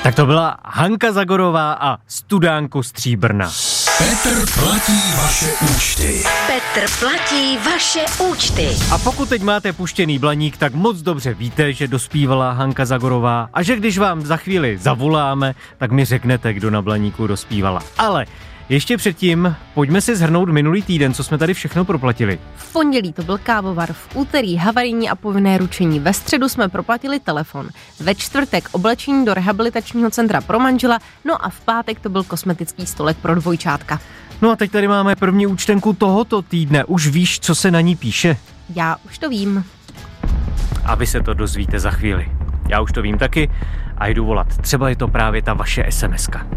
Tak to byla Hanka Zagorová a Studánko Stříbrna. Petr platí vaše účty. Petr platí vaše účty. A pokud teď máte puštěný blaník, tak moc dobře víte, že dospívala Hanka Zagorová a že když vám za chvíli zavoláme, tak mi řeknete, kdo na blaníku dospívala. Ale ještě předtím pojďme si shrnout minulý týden, co jsme tady všechno proplatili. V pondělí to byl kávovar, v úterý havarijní a povinné ručení, ve středu jsme proplatili telefon, ve čtvrtek oblečení do rehabilitačního centra pro manžela, no a v pátek to byl kosmetický stolek pro dvojčátka. No a teď tady máme první účtenku tohoto týdne. Už víš, co se na ní píše? Já už to vím. A vy se to dozvíte za chvíli. Já už to vím taky a jdu volat. Třeba je to právě ta vaše SMS-ka.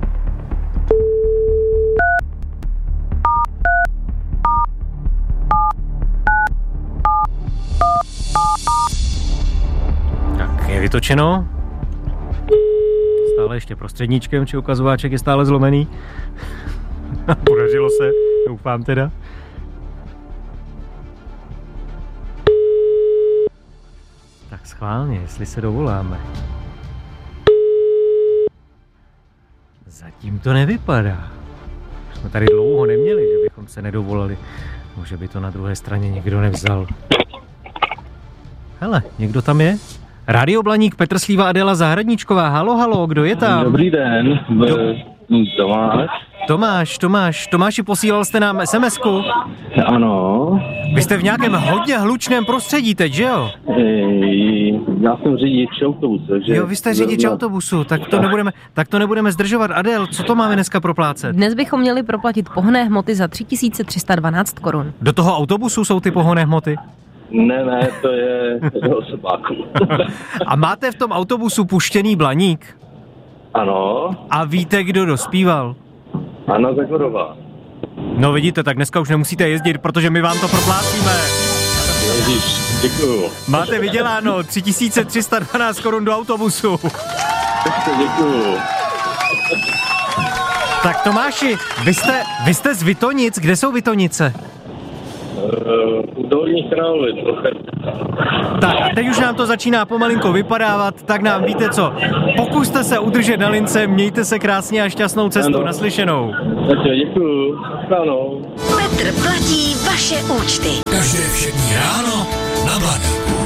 Tak, je vytočeno. Stále ještě prostředníčkem, či ukazováček je stále zlomený. Podařilo se, doufám teda. Tak schválně, jestli se dovoláme. Zatím to nevypadá. Jsme tady dlouho neměli, že bychom se nedovolali. Může by to na druhé straně někdo nevzal. Hele, někdo tam je? Rádio Blaník, Petr Slíva, Adéla Zahradníčková. Halo, kdo je tam? Dobrý den, Tomáš. Tomáši, posílal jste nám SMS-ku? Ano. Vy jste v nějakém hodně hlučném prostředí teď, že jo? Já jsem řidič autobusu, že? Jo, vy jste řidič autobusu, tak to nebudeme zdržovat. Adél, co to máme dneska proplácet? Dnes bychom měli proplatit pohonné hmoty za 3312 korun. Do toho autobusu jsou ty pohonné hmoty? Ne, to je do osobáku. A máte v tom autobusu puštěný blaník? Ano. A víte, kdo dospíval? Hanna Zagorová. No vidíte, tak dneska už nemusíte jezdit, protože my vám to proplácíme. Ježíš, děkuju. Máte vyděláno 3312 korun do autobusu. Děkuju. Tak Tomáši, vy jste z Vitonic, kde jsou Vitonice? U Dolní Královy. Tak a teď už nám to začíná pomalinko vypadávat, tak nám víte co, pokuste se udržet na lince, mějte se krásně a šťastnou cestu, ano. Naslyšenou. Takže děkuju, ano. Petr platí vaše účty. Každé všední ráno na Blaníku.